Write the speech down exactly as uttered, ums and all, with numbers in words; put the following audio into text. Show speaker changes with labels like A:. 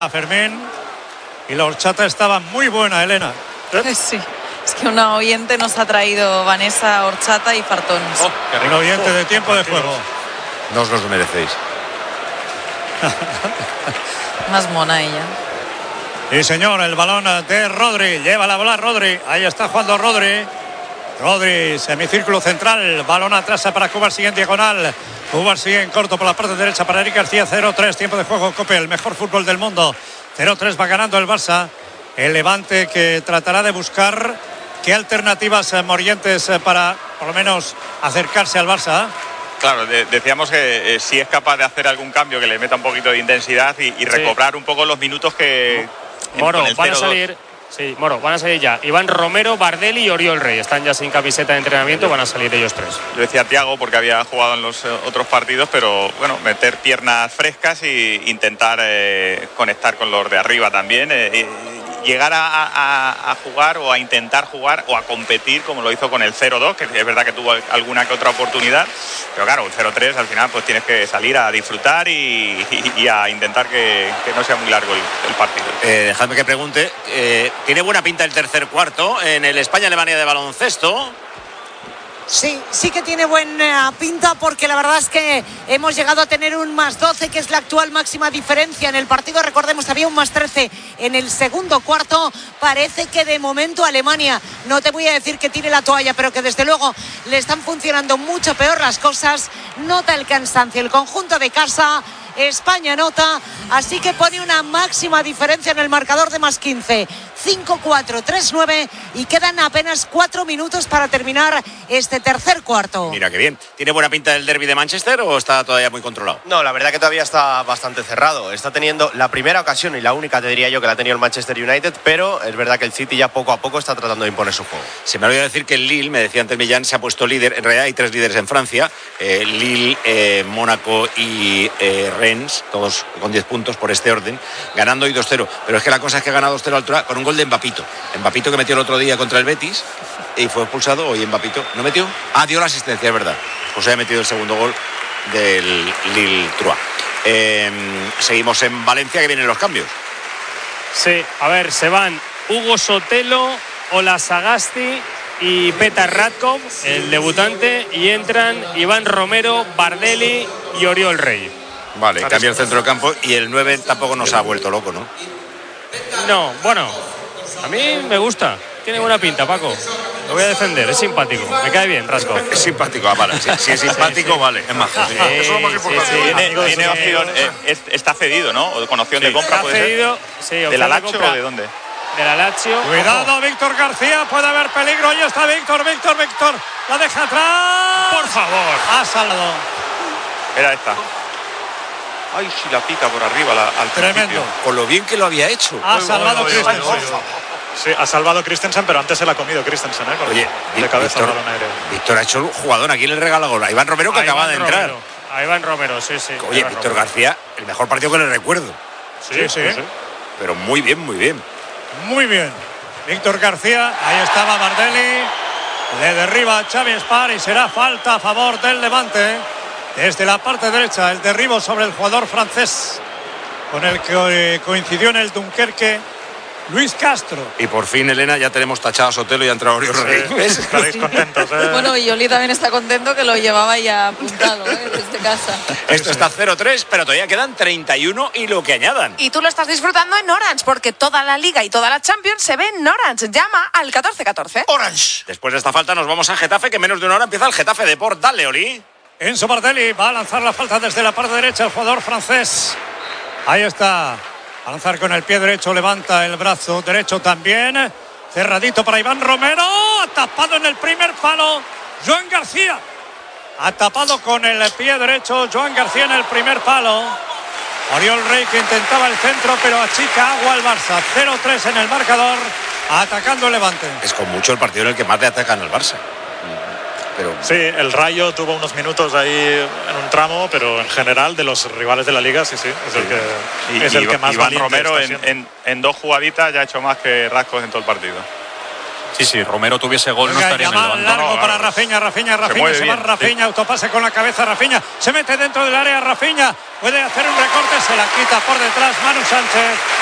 A: a Fermín y la horchata estaba muy buena, Elena.
B: ¿Eh? Sí, es que una oyente nos ha traído Vanessa horchata y fartones.
A: Oh, un oyente de tiempo de juego.
C: No os los merecéis.
B: Más mona ella.
A: Sí, señor, el balón de Rodri, lleva la bola Rodri, ahí está jugando Rodri. Rodri, semicírculo central, balón atrás para Cubar, sigue en diagonal. Cubar sigue en corto por la parte derecha para Eric García. Cero tres, tiempo de juego, Cope, el mejor fútbol del mundo. Cero tres va ganando el Barça. El Levante que tratará de buscar qué alternativas eh, Morientes eh, para por lo menos acercarse al Barça.
D: Claro, de, decíamos que eh, si es capaz de hacer algún cambio que le meta un poquito de intensidad y, y recobrar sí. un poco los minutos que...
E: Moro, van a salir... Sí, Moro, van a salir ya Iván Romero, Bardelli y Oriol Rey. Están ya sin camiseta de entrenamiento, van a salir ellos tres.
D: Yo decía Thiago porque había jugado en los eh, otros partidos, pero bueno, meter piernas frescas e intentar eh, conectar con los de arriba también. Eh, eh, llegar a, a, a jugar o a intentar jugar o a competir como lo hizo con el cero dos, que es verdad que tuvo alguna que otra oportunidad, pero claro, el cero tres al final pues tienes que salir a disfrutar y, y, y a intentar que, que no sea muy largo el, el partido.
C: Eh, dejadme que pregunte, eh, ¿tiene buena pinta el tercer cuarto en el España-Alemania de baloncesto?
F: Sí, sí que tiene buena pinta porque la verdad es que hemos llegado a tener un más doce, que es la actual máxima diferencia en el partido. Recordemos, había un más trece en el segundo cuarto. Parece que de momento Alemania, no te voy a decir que tire la toalla, pero que desde luego le están funcionando mucho peor las cosas. Nota el cansancio, el conjunto de casa. España nota, así que pone una máxima diferencia en el marcador de más quince. cinco cuatro, tres nueve y quedan apenas cuatro minutos para terminar este tercer cuarto.
C: Mira qué bien. ¿Tiene buena pinta el derbi de Manchester o está todavía muy controlado?
G: No, la verdad que todavía está bastante cerrado. Está teniendo la primera ocasión y la única, te diría yo, que la ha tenido el Manchester United, pero es verdad que el City ya poco a poco está tratando de imponer su juego.
C: Se me olvidó decir que el Lille, me decía antes Millán, se ha puesto líder. En realidad hay tres líderes en Francia. Eh, Lille, eh, Mónaco y eh, Rennes, todos con diez puntos por este orden, ganando hoy dos cero. Pero es que la cosa es que ha ganado dos cero altura con un gol de Mbappito. Mbappito que metió el otro día contra el Betis y fue expulsado. Hoy Mbappito no metió. Ah, dio la asistencia, es verdad. Pues ha metido el segundo gol del Lille Troyes. Eh, seguimos en Valencia, que vienen los cambios.
E: Sí, a ver, se van Hugo Sotelo, Ola Sagasti y Petar Radkov, el debutante, y entran Iván Romero, Bardelli y Oriol Rey.
C: Vale, cambia el centro del campo y el nueve tampoco nos ha vuelto loco, ¿no?
E: No, bueno, a mí me gusta. Tiene buena pinta, Paco. Lo voy a defender, es simpático. Me cae bien, Rasco.
C: Es simpático, ah, vale. Si, si es simpático, sí, sí. Vale. Es majo. Sí.
D: Sí, eso es lo más importante. Sí, sí. Tiene, tiene opción, eh, está cedido, ¿no? O con opción sí, de compra, puede
E: cedido,
D: ser.
E: Sí,
D: ¿De la Lazio o de dónde?
E: De la Lazio.
A: Cuidado, ojo. Víctor García, puede haber peligro. Ahí está Víctor, Víctor, Víctor. La deja atrás.
E: Por favor.
A: Ha salvado.
D: Era esta. Ay, si la pica por arriba la, al
A: tremendo.
D: Principio.
C: Con lo bien que lo había hecho.
A: Ha uy, salvado Christensen.
H: Sí, ha salvado Christensen, pero antes se la ha comido Christensen, ¿eh? Con
C: Oye,
H: de cabeza
C: Víctor,
H: balón aéreo.
C: Víctor ha hecho un jugador. Aquí le regala gol a Iván Romero, que a acaba Iván de entrar.
E: Romero. A Iván Romero, sí, sí.
C: Oye, Iván Víctor Romero. García, el mejor partido que le recuerdo.
A: Sí, sí, sí. sí.
C: Pero muy bien, muy bien.
A: Muy bien. Víctor García, ahí estaba Bardelli. Le derriba a Xavi Espar y será falta a favor del Levante. Desde la parte derecha, el derribo sobre el jugador francés con el que coincidió en el Dunkerque Luis Castro.
C: Y por fin, Elena, ya tenemos tachado a Sotelo y ha entrado Oriol Rey.
H: Sí, estaréis contentos, ¿eh?
B: Bueno, y Oli también está contento, que lo llevaba ya apuntado, ¿eh? Desde casa.
C: Esto está cero tres, pero todavía quedan treinta y uno y lo que añadan.
I: Y tú lo estás disfrutando en Orange, porque toda la Liga y toda la Champions se ve en Orange. Llama al catorce catorce.
C: Orange. Después de esta falta nos vamos a Getafe, que menos de una hora empieza el Getafe Deport. Dale, Oli.
A: Enzo Bardelli va a lanzar la falta desde la parte derecha, el jugador francés. Ahí está. A lanzar con el pie derecho, levanta el brazo derecho también. Cerradito para Iván Romero. Ha tapado en el primer palo Joan García. Ha tapado con el pie derecho Joan García en el primer palo. Oriol Rey, que intentaba el centro, pero achica agua al Barça. cero tres en el marcador, atacando el Levante.
C: Es con mucho el partido en el que más le atacan al Barça. Pero...
H: Sí, el Rayo tuvo unos minutos ahí en un tramo, pero en general de los rivales de la Liga, sí, sí, es el que,
D: y,
H: es el
D: y,
H: que más
D: Iván
H: valiente
D: Romero
H: está
D: en, en, en dos jugaditas ya ha hecho más que Rascos en todo el partido.
J: Sí, sí, Romero tuviese gol,
A: Venga,
J: no estaría en el
A: Yamal,
J: banco.
A: largo
D: No, no,
A: para
D: no.
A: Rafinha, Rafinha, Rafinha,
D: mueve
A: se, va
D: bien,
A: Rafinha,
D: sí.
A: autopase con la cabeza Rafinha, se mete dentro del área Rafinha, puede hacer un recorte, se la quita por detrás Manu Sánchez.